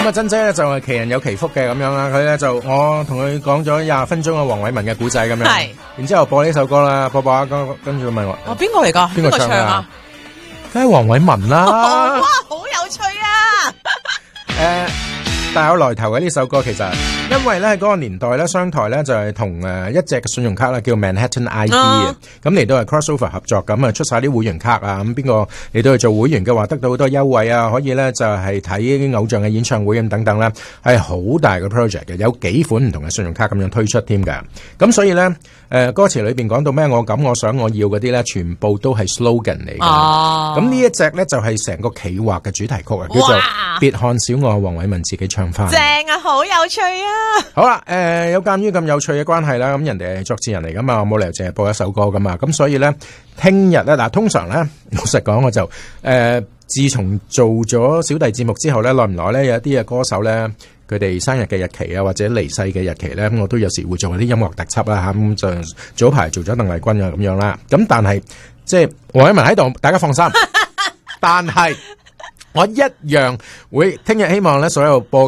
咁啊，珍姐咧就係奇人有奇福嘅咁樣啦，佢咧就我同佢講咗20分鐘嘅黃偉文嘅古仔咁樣， 係，然之後播呢首歌啦，播下跟住佢問我， 邊個嚟㗎？邊個唱啊？ 梗係黃偉文啦。 哇，好有趣啊！ 大有來頭嘅呢首歌，其實因為咧喺嗰個年代咧，商台咧就係同一隻信用卡啦，叫 Manhattan ID 嘅，咁嚟到係 crossover 合作，咁啊出晒啲會員卡啊，咁邊個嚟到去做會員嘅話，得到好多優惠啊，可以咧就係睇啲偶像嘅演唱會咁等等啦，係好大嘅 project 嘅，有幾款唔同嘅信用卡咁樣推出添㗎，咁所以咧歌詞裏邊講到咩我咁我想我要嗰啲咧，全部都係 slogan 嚟嘅，咁呢一隻咧就係成個企劃嘅主題曲啊，叫做別看小我，黃偉文自己唱翻。 正啊，好有趣啊！ 好啦，有鑒於咁有趣嘅關係啦，咁人哋係作詞人嚟噶嘛，我冇理由淨係播一首歌噶嘛，咁所以咧，聽日咧嗱，通常咧，老實講我就自從做咗小弟節目之後咧，耐唔耐咧有一啲嘅歌手咧，佢哋生日嘅日期啊，或者離世嘅日期咧，咁我都有時會做啲音樂特輯啦嚇，咁就早排做咗鄧麗君啊咁樣啦，咁但係即係黃偉文喺度，大家放心，但係我一樣會聽日希望咧所有播